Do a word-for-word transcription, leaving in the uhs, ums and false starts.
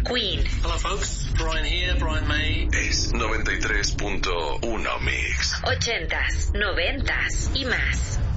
Queen. Hello folks, Brian here, Brian May. Es noventa y tres punto uno Mix. Ochentas, noventas y más.